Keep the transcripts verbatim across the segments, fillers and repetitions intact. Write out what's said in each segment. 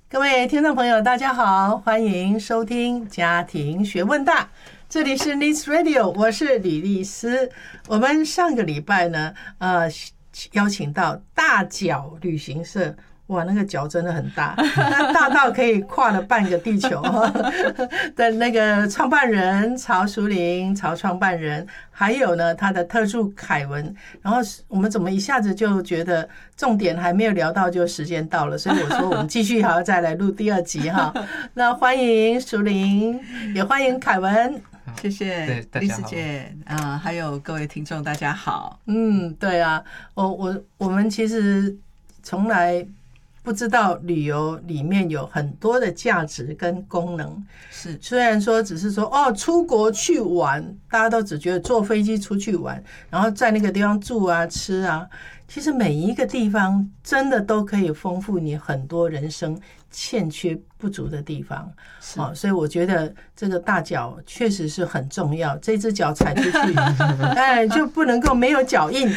各位听众朋友，大家好，欢迎收听家庭学问大，这里是 Liz Radio， 我是李丽丝。我们上个礼拜呢，呃，邀请到大脚旅行社。哇，那个脚真的很大，那大到可以跨了半个地球的那个创办人曹淑玲，曹创办人，还有呢他的特助凯文。然后我们怎么一下子就觉得重点还没有聊到，就时间到了，所以我说我们继续还要再来录第二集哈。那欢迎淑玲，也欢迎凯文。 谢谢丽丝姐啊、呃，还有各位听众，大家好。 嗯，对啊，我我我们其实从来不知道旅游里面有很多的价值跟功能。 是， 虽然说只是说哦，出国去玩，大家都只觉得坐飞机出去玩，然后在那个地方住啊、吃啊，其实每一个地方真的都可以丰富你很多人生欠缺不足的地方。哦，所以我觉得这个大脚确实是很重要，这只脚踩出去，哎，就不能够没有脚印。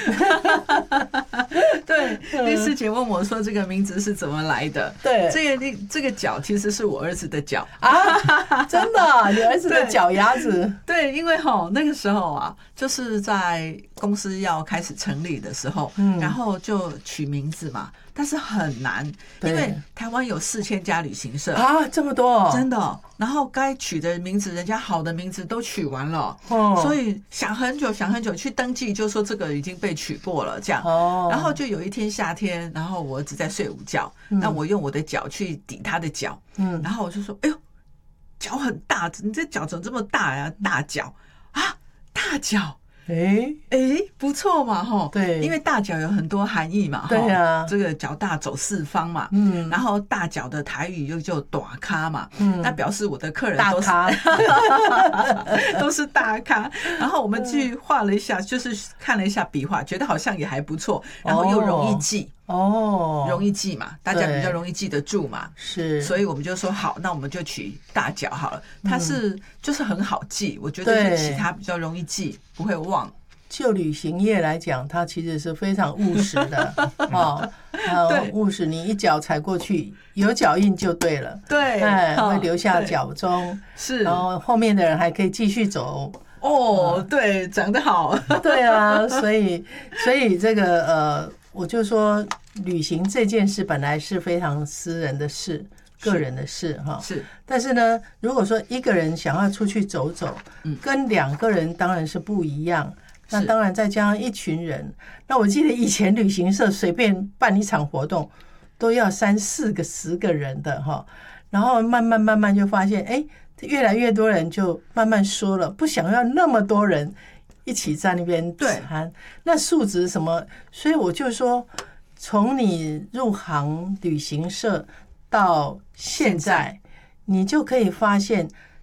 对，丽丝姐问我说这个名字是怎么来的？ 对， 这个这个脚其实是我儿子的脚啊，真的，你儿子的脚丫子。 对，因为哈那个时候啊，就是在公司要开始成立的时候，嗯，然后就取名字嘛。但是很难，因为台湾有四千家旅行社啊，这么多， 真的。然后该取的名字，人家好的名字都取完了，哦，所以想很久，想很久去登记，就说这个已经被取过了，这样。哦，然后就有一天夏天，然后我儿子在睡午觉，嗯，那我用我的脚去抵他的脚，嗯，然后我就说，哎呦，脚很大，你这脚怎么这么大呀？大脚啊，大脚。哎哎，不错嘛，哈，对，因为大脚有很多含义嘛， 对啊， 这个脚大走四方嘛，嗯，然后大脚的台语又叫大咖嘛，嗯，那表示我的客人都是大咖，都是大咖。然后我们去画了一下，就是看了一下笔画，觉得好像也还不错，然后又容易记。哦，容易记嘛，大家比较容易记得住嘛，是，所以我们就说好，那我们就取大脚好了。它是就是很好记，我觉得取它比较容易记，不会忘。 就旅行业来讲，它其实是非常务实的哦，对，务实，你一脚踩过去，有脚印就对了， 对， 哎，会留下脚踪， 是， 然后后面的人还可以继续走。 哦，对，讲得好， 对啊，所以所以这个呃。我就说，旅行这件事本来是非常私人的事，个人的事哈。是，但是呢，如果说一个人想要出去走走，跟两个人当然是不一样。那当然再加上一群人，那我记得以前旅行社随便办一场活动，都要三四个、十个人的哈。然后慢慢慢慢就发现，哎，越来越多人就慢慢说了，不想要那么多人一起在那边谈，那素质什么？所以我就说，从你入行旅行社到现在，你就可以发现，